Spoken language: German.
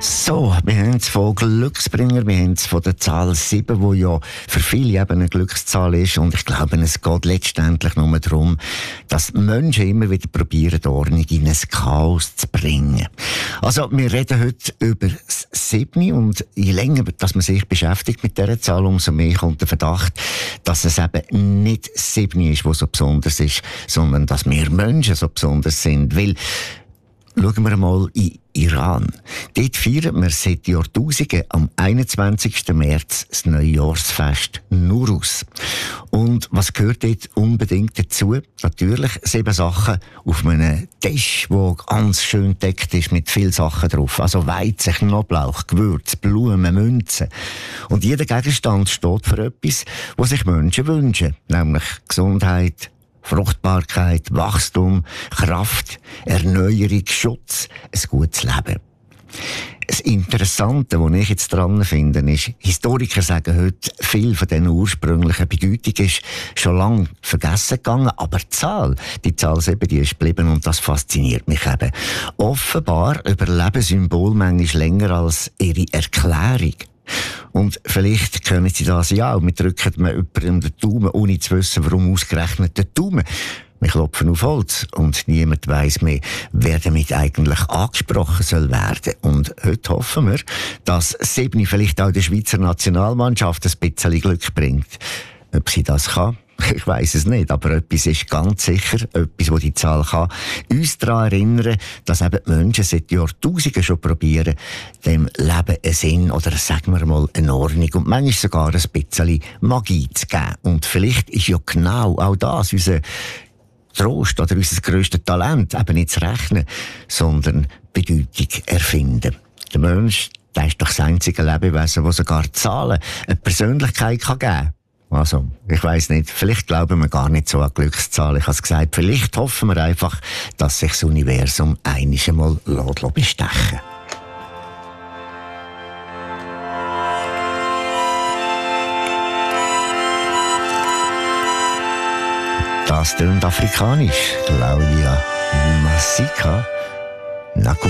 So, wir haben es von Glücksbringer, wir haben es von der Zahl 7, die ja für viele eben eine Glückszahl ist. Und ich glaube, es geht letztendlich nur darum, dass Menschen immer wieder probieren, Ordnung in ein Chaos zu bringen. Also, wir reden heute über das 7 und je länger dass man sich beschäftigt mit dieser Zahl, umso mehr kommt der Verdacht, dass es eben nicht 7 ist, was so besonders ist, sondern dass wir Menschen so besonders sind. Weil, schauen wir einmal in Iran. Dort feiern wir seit Jahrtausenden am 21. März das Neujahrsfest Nuruz. Und was gehört dort unbedingt dazu? Natürlich 7 Sachen auf einem Tisch, der ganz schön deckt ist mit vielen Sachen drauf. Also Weizen, Knoblauch, Gewürz, Blumen, Münzen. Und jeder Gegenstand steht für etwas, was sich Menschen wünschen. Nämlich Gesundheit, Fruchtbarkeit, Wachstum, Kraft, Erneuerung, Schutz, ein gutes Leben. Das Interessante, was ich jetzt dran finde, ist, Historiker sagen heute, viel von diesen ursprünglichen Bedeutung ist schon lange vergessen gegangen, aber die Zahl 7, die ist geblieben und das fasziniert mich eben. Offenbar überleben Symbole manchmal länger als ihre Erklärung. Und vielleicht können Sie das ja auch. Wir drücken jemandem den Daumen, ohne zu wissen, warum ausgerechnet den Daumen. Wir klopfen auf Holz und niemand weiss mehr, wer damit eigentlich angesprochen soll werden. Und heute hoffen wir, dass 7 vielleicht auch der Schweizer Nationalmannschaft ein bisschen Glück bringt. Ob sie das kann? Ich weiss es nicht, aber etwas ist ganz sicher, etwas, das die Zahl kann, uns daran erinnern, dass eben die Menschen seit Jahrtausenden schon probieren, dem Leben einen Sinn oder sagen wir mal eine Ordnung und manchmal sogar ein bisschen Magie zu geben. Und vielleicht ist ja genau auch das unser Trost oder unser grösstes Talent, eben nicht zu rechnen, sondern Bedeutung erfinden. Der Mensch, der ist doch das einzige Lebewesen, das sogar Zahlen eine Persönlichkeit geben kann. Also, ich weiss nicht, vielleicht glauben wir gar nicht so an Glückszahlen. Ich habe es gesagt, vielleicht hoffen wir einfach, dass sich das Universum einmal bestechen lässt. Das tönt afrikanisch. Claudia Masika.